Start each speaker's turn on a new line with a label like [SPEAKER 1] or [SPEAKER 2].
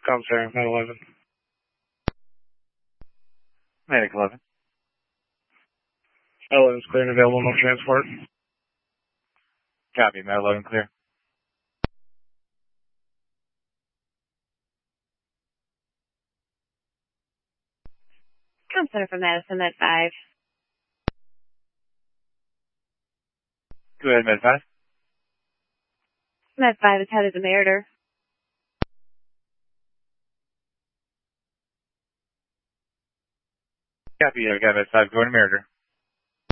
[SPEAKER 1] Commissary, Med 11.
[SPEAKER 2] Medic 11.
[SPEAKER 1] 11's clear and available, no transport.
[SPEAKER 2] Copy, Med 11 clear.
[SPEAKER 3] Center for Madison, Med 5.
[SPEAKER 2] Go ahead, Med 5.
[SPEAKER 3] Med 5 is headed to Meritor.
[SPEAKER 2] Copy, I've got Med 5 going to Meritor.